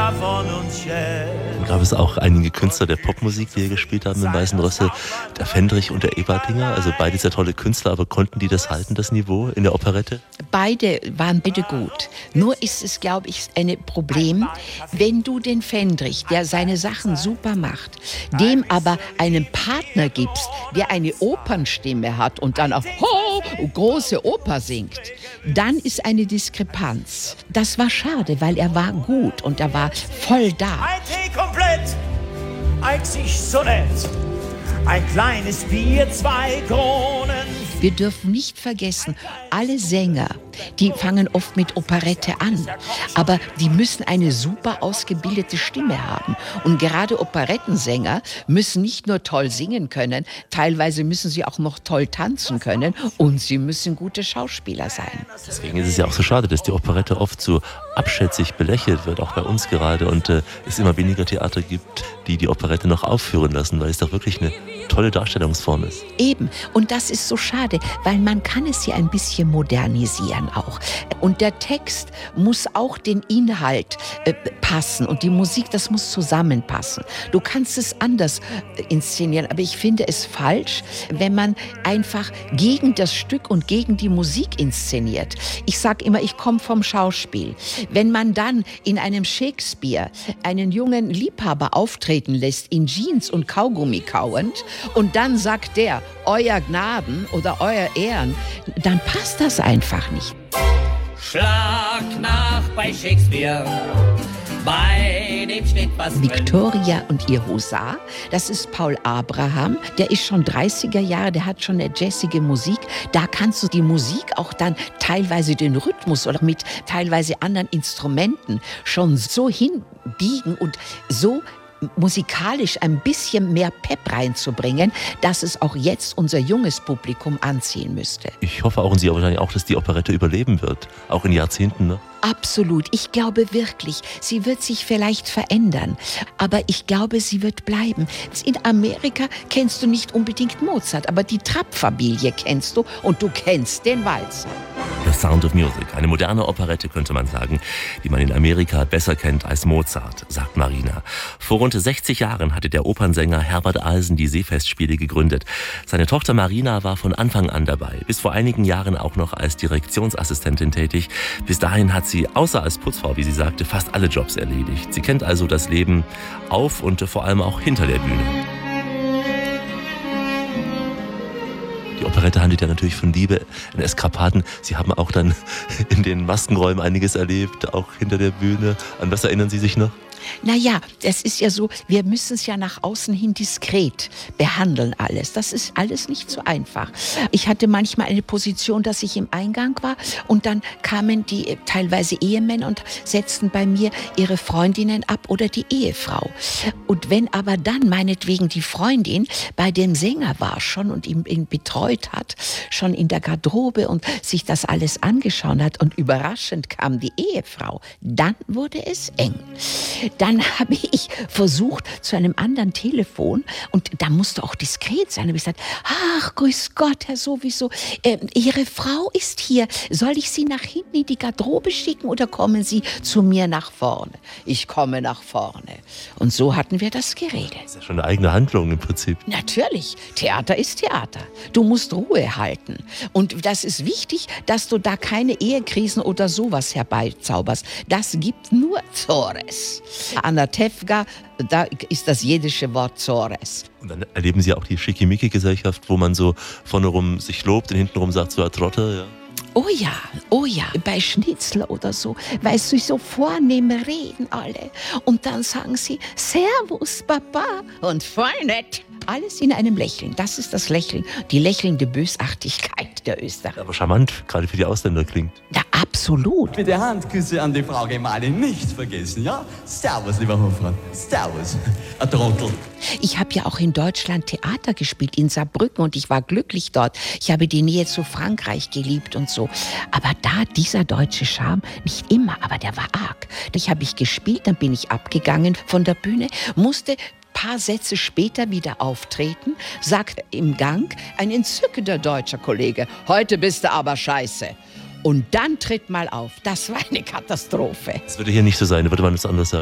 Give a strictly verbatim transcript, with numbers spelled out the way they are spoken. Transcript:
keiner von uns schätzt. Dann gab es auch einige Künstler der Popmusik, die hier gespielt haben im Weißen Rössel, der Fendrich und der Ebertinger, also beide sehr tolle Künstler, aber konnten die das halten, das Niveau in der Operette? Beide waren bitte gut. Nur ist es, glaube ich, ein Problem, wenn du den Fendrich, der seine Sachen super macht, dem aber einen Partner gibst, der eine Opernstimme hat und dann auf ho, große Oper singt, dann ist eine Diskrepanz. Das war schade, weil er war gut und er war voll da. Ein Tee komplett, einzig so nett. Ein kleines Bier, zwei Kronen. Wir dürfen nicht vergessen, alle Sänger, die fangen oft mit Operette an, aber die müssen eine super ausgebildete Stimme haben. Und gerade Operettensänger müssen nicht nur toll singen können, teilweise müssen sie auch noch toll tanzen können und sie müssen gute Schauspieler sein. Deswegen ist es ja auch so schade, dass die Operette oft so abschätzig belächelt wird, auch bei uns gerade, und äh, es immer weniger Theater gibt, die die Operette noch aufführen lassen, weil es doch wirklich eine tolle Darstellungsform ist. Eben, und das ist so schade, weil man kann es ja ein bisschen modernisieren auch. Und der Text muss auch den Inhalt äh, passen und die Musik, das muss zusammenpassen. Du kannst es anders äh, inszenieren, aber ich finde es falsch, wenn man einfach gegen das Stück und gegen die Musik inszeniert. Ich sage immer, ich komme vom Schauspiel. Wenn man dann in einem Shakespeare einen jungen Liebhaber auftreten lässt, in Jeans und Kaugummi kauend, und dann sagt der, euer Gnaden oder euer Ehren, dann passt das einfach nicht. Schlag nach bei Shakespeare, bei dem steht was Victoria und ihr Husar, das ist Paul Abraham, der ist schon dreißiger Jahre, der hat schon eine jazzige Musik. Da kannst du die Musik auch dann teilweise den Rhythmus oder mit teilweise anderen Instrumenten schon so hinbiegen und so musikalisch ein bisschen mehr Pep reinzubringen, dass es auch jetzt unser junges Publikum anziehen müsste. Ich hoffe auch, und Sie wahrscheinlich auch, dass die Operette überleben wird, auch in Jahrzehnten, ne? Absolut. Ich glaube wirklich, sie wird sich vielleicht verändern, aber ich glaube, sie wird bleiben. In Amerika kennst du nicht unbedingt Mozart, aber die Trapp-Familie kennst du und du kennst den Walzer. The Sound of Music, eine moderne Operette, könnte man sagen, die man in Amerika besser kennt als Mozart, sagt Marina. Vor rund sechzig Jahren hatte der Opernsänger Herbert Alsen die Seefestspiele gegründet. Seine Tochter Marina war von Anfang an dabei, bis vor einigen Jahren auch noch als Direktionsassistentin tätig. Bis dahin hat sie, außer als Putzfrau, wie sie sagte, fast alle Jobs erledigt. Sie kennt also das Leben auf und vor allem auch hinter der Bühne. Die Operette handelt ja natürlich von Liebe, in Eskapaden. Sie haben auch dann in den Maskenräumen einiges erlebt, auch hinter der Bühne. An was erinnern Sie sich noch? Naja, es ist ja so, wir müssen es ja nach außen hin diskret behandeln alles. Das ist alles nicht so einfach. Ich hatte manchmal eine Position, dass ich im Eingang war und dann kamen die teilweise Ehemänner und setzten bei mir ihre Freundinnen ab oder die Ehefrau. Und wenn aber dann meinetwegen die Freundin bei dem Sänger war schon und ihn, ihn betreut hat, schon in der Garderobe und sich das alles angeschaut hat und überraschend kam die Ehefrau, dann wurde es eng. Dann habe ich versucht zu einem anderen Telefon und da musste auch diskret sein. Da habe ich gesagt, ach, grüß Gott, Herr sowieso, äh, Ihre Frau ist hier. Soll ich Sie nach hinten in die Garderobe schicken oder kommen Sie zu mir nach vorne? Ich komme nach vorne. Und so hatten wir das geregelt. Das ist ja schon eine eigene Handlung im Prinzip. Natürlich, Theater ist Theater. Du musst Ruhe halten. Und das ist wichtig, dass du da keine Ehekrisen oder sowas herbeizauberst. Das gibt nur Zores. Anatevka, da ist das jiddische Wort Zores. Und dann erleben Sie auch die Schickimicki-Gesellschaft, wo man so vorne rum sich lobt und hinten rum sagt, so ein Trottel, ja. Oh ja, oh ja, bei Schnitzler oder so, weißt du, so vornehme reden alle. Und dann sagen sie, Servus, Papa, und voll nett. Alles in einem Lächeln, das ist das Lächeln, die lächelnde Bösartigkeit der Österreicher. Aber charmant, gerade für die Ausländer klingt. Ja, absolut. Bitte Handküsse an die Frau Gemahlin nicht vergessen, ja? Servus, lieber Hofrat, servus, ein Trottel. Ich habe ja auch in Deutschland Theater gespielt, in Saarbrücken, und ich war glücklich dort. Ich habe die Nähe zu Frankreich geliebt und so. Aber da, dieser deutsche Charme, nicht immer, aber der war arg. Ich habe ich gespielt, dann bin ich abgegangen von der Bühne, musste paar Sätze später wieder auftreten, sagt im Gang ein entzückender deutscher Kollege, heute bist du aber scheiße. Und dann tritt mal auf. Das war eine Katastrophe. Das würde hier nicht so sein, da würde man es anders sagen.